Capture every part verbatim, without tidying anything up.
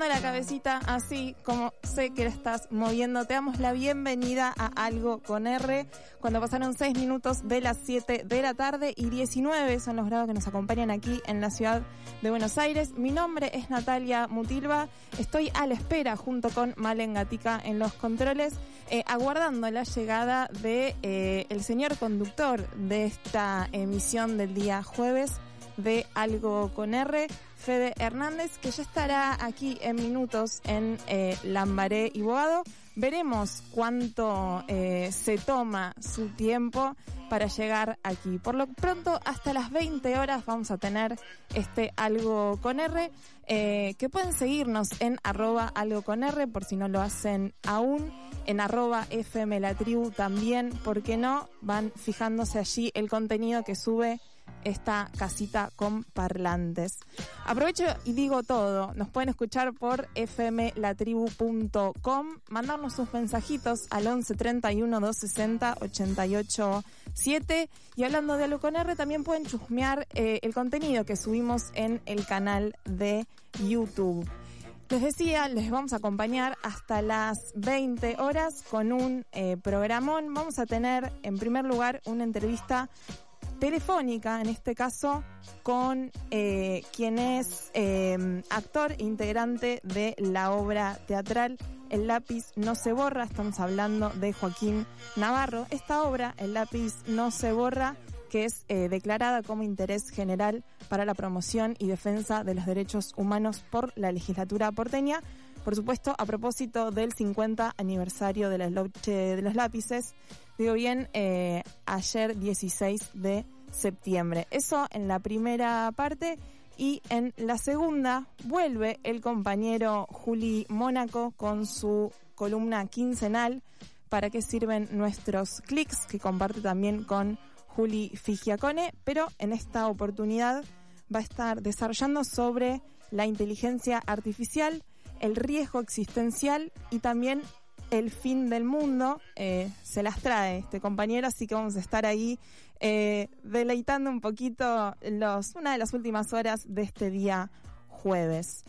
moviendo la cabecita así como sé que la estás moviendo. Te damos la bienvenida a Algo con R, cuando pasaron seis minutos de las siete de la tarde y diecinueve son los grados que nos acompañan aquí en la ciudad de Buenos Aires. Mi nombre es Natalia Mutilva, estoy a la espera junto con Malen Gatica en los controles, eh, aguardando la llegada de eh, el señor conductor de esta emisión del día jueves de Algo con R, Fede Hernández, que ya estará aquí en minutos en eh, Lambaré y Boado. Veremos cuánto eh, se toma su tiempo para llegar aquí. Por lo pronto, hasta las veinte horas vamos a tener este Algo con R, eh, que pueden seguirnos en arroba algo con R, por si no lo hacen aún, en arroba fm la tribu también, porque no, van fijándose allí el contenido que sube esta casita con parlantes. Aprovecho y digo todo, nos pueden escuchar por f m la tribu punto com, mandarnos sus mensajitos al once treinta y uno doscientos sesenta ochenta y ocho siete, y hablando de Algo con R también pueden chusmear eh, el contenido que subimos en el canal de YouTube. Les decía, les vamos a acompañar hasta las veinte horas con un eh, programón. Vamos a tener en primer lugar una entrevista telefónica, en este caso, con eh, quien es eh, actor e integrante de la obra teatral El lápiz no se borra. Estamos hablando de Joaquín Navarro. Esta obra, El lápiz no se borra, que es eh, declarada como interés general para la promoción y defensa de los derechos humanos por la legislatura porteña, por supuesto a propósito del cincuenta aniversario de la noche de los lápices, digo bien, eh, ayer dieciséis de septiembre. Eso en la primera parte, y en la segunda vuelve el compañero Juli Mónaco con su columna quincenal ¿Para qué sirven nuestros clics?, que comparte también con Juli Figiacone, pero en esta oportunidad va a estar desarrollando sobre la inteligencia artificial, el riesgo existencial y también el fin del mundo. Eh, se las trae este compañero, así que vamos a estar ahí eh, deleitando un poquito los, una de las últimas horas de este día jueves.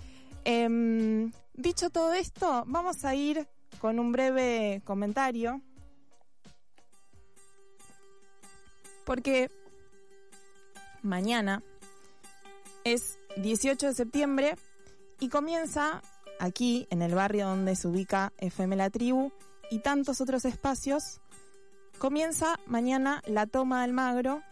Eh, dicho todo esto, vamos a ir con un breve comentario, porque mañana es dieciocho de septiembre y comienza aquí, en el barrio donde se ubica F M La Tribu y tantos otros espacios, comienza mañana la toma de Almagro,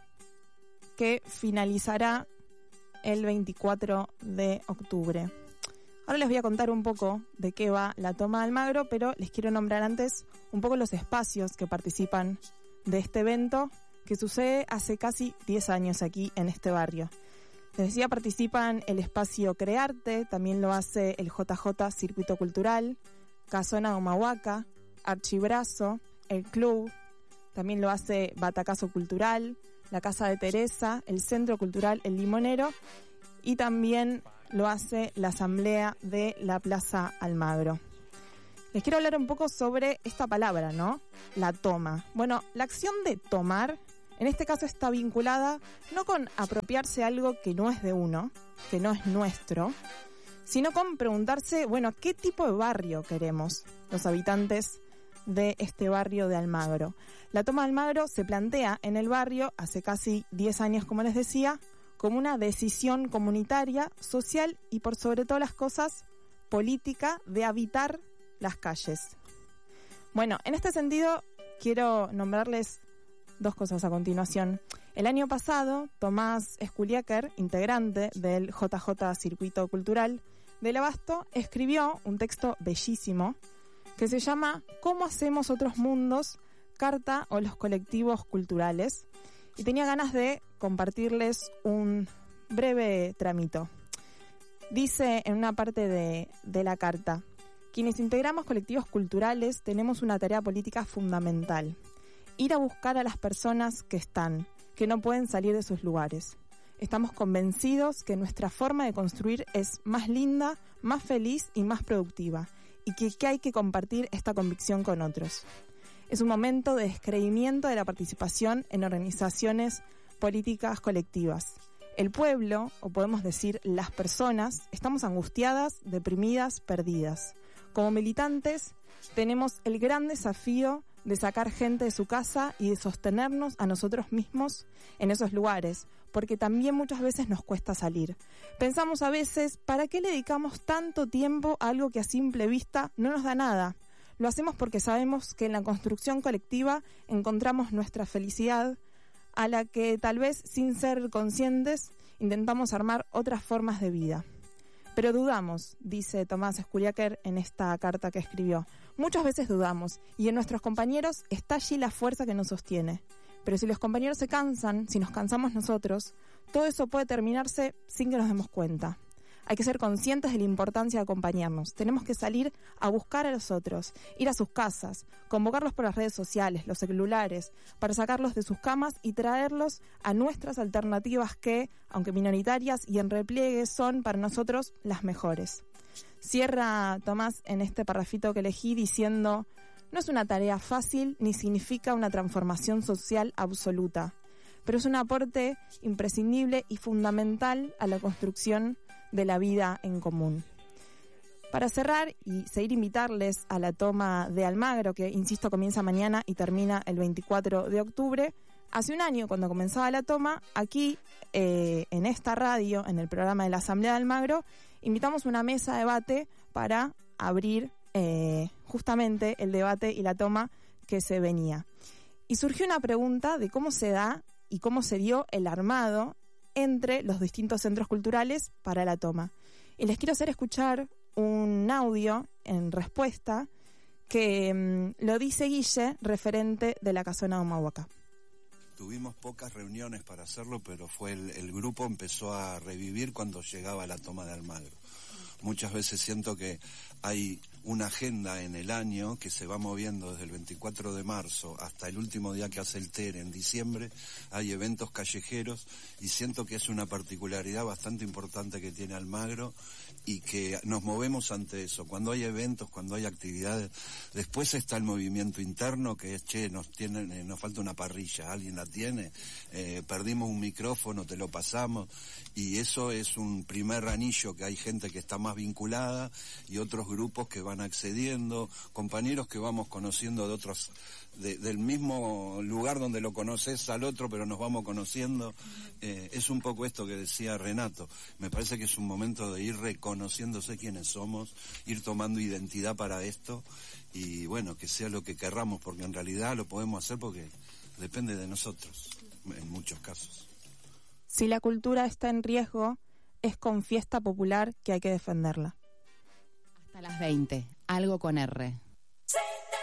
que finalizará el veinticuatro de octubre. Ahora les voy a contar un poco de qué va la toma de Almagro, pero les quiero nombrar antes un poco los espacios que participan de este evento, que sucede hace casi diez años aquí en este barrio. Les decía, participan el espacio Crearte, también lo hace el J J Circuito Cultural, Casona Humahuaca, Archibrazo, el Club, también lo hace Batacazo Cultural, la Casa de Teresa, el Centro Cultural El Limonero, y también lo hace la Asamblea de la Plaza Almagro. Les quiero hablar un poco sobre esta palabra, ¿no? La toma. Bueno, la acción de tomar, en este caso está vinculada no con apropiarse algo que no es de uno, que no es nuestro, sino con preguntarse, bueno, ¿qué tipo de barrio queremos los habitantes de este barrio de Almagro? La toma de Almagro se plantea en el barrio hace casi diez años, como les decía, como una decisión comunitaria, social y, por sobre todas las cosas, política de habitar las calles. Bueno, en este sentido quiero nombrarles dos cosas a continuación. El año pasado, Tomás Sculiaker, integrante del J J Circuito Cultural del Abasto, escribió un texto bellísimo que se llama ¿Cómo hacemos otros mundos? Carta a los colectivos culturales. Y tenía ganas de compartirles un breve tramito. Dice en una parte de, de la carta: quienes integramos colectivos culturales tenemos una tarea política fundamental: ir a buscar a las personas que están, que no pueden salir de sus lugares. Estamos convencidos que nuestra forma de construir es más linda, más feliz y más productiva, y que, que hay que compartir esta convicción con otros. Es un momento de descreimiento de la participación en organizaciones políticas colectivas. El pueblo, o podemos decir las personas, estamos angustiadas, deprimidas, perdidas. Como militantes, tenemos el gran desafío de sacar gente de su casa y de sostenernos a nosotros mismos en esos lugares, porque también muchas veces nos cuesta salir. Pensamos a veces, ¿para qué le dedicamos tanto tiempo a algo que a simple vista no nos da nada? Lo hacemos porque sabemos que en la construcción colectiva encontramos nuestra felicidad, a la que tal vez sin ser conscientes intentamos armar otras formas de vida. Pero dudamos, dice Tomás Schuliaker en esta carta que escribió. Muchas veces dudamos, y en nuestros compañeros está allí la fuerza que nos sostiene. Pero si los compañeros se cansan, si nos cansamos nosotros, todo eso puede terminarse sin que nos demos cuenta. Hay que ser conscientes de la importancia de acompañarnos. Tenemos que salir a buscar a los otros, ir a sus casas, convocarlos por las redes sociales, los celulares, para sacarlos de sus camas y traerlos a nuestras alternativas que, aunque minoritarias y en repliegue, son para nosotros las mejores. Cierra Tomás en este parrafito que elegí diciendo: no es una tarea fácil ni significa una transformación social absoluta, pero es un aporte imprescindible y fundamental a la construcción de la vida en común. Para cerrar y seguir invitarles a la toma de Almagro, que insisto comienza mañana y termina el veinticuatro de octubre, hace un año cuando comenzaba la toma, aquí eh, en esta radio, en el programa de la Asamblea de Almagro, invitamos una mesa de debate para abrir eh, justamente el debate y la toma que se venía. Y surgió una pregunta de cómo se da y cómo se dio el armado entre los distintos centros culturales para la toma. Y les quiero hacer escuchar un audio en respuesta que mmm, lo dice Guille, referente de la Casona de Humahuaca. Tuvimos pocas reuniones para hacerlo, pero fue el, el grupo empezó a revivir cuando llegaba la toma de Almagro. Muchas veces siento que hay una agenda en el año que se va moviendo desde el veinticuatro de marzo hasta el último día que hace el T E R en diciembre. Hay eventos callejeros y siento que es una particularidad bastante importante que tiene Almagro y que nos movemos ante eso. Cuando hay eventos, cuando hay actividades, después está el movimiento interno que es, che, nos tienen, eh, nos falta una parrilla, alguien la tiene, eh, perdimos un micrófono, te lo pasamos, y eso es un primer anillo que hay gente que está más vinculada y otros grupos que van accediendo, compañeros que vamos conociendo de otros, de, del mismo lugar donde lo conoces al otro, pero nos vamos conociendo. Eh, es un poco esto que decía Renato. Me parece que es un momento de ir reconociéndose quiénes somos, ir tomando identidad para esto y bueno, que sea lo que querramos, porque en realidad lo podemos hacer porque depende de nosotros, en muchos casos. Si la cultura está en riesgo, es con fiesta popular que hay que defenderla. Hasta las veinte, algo con R.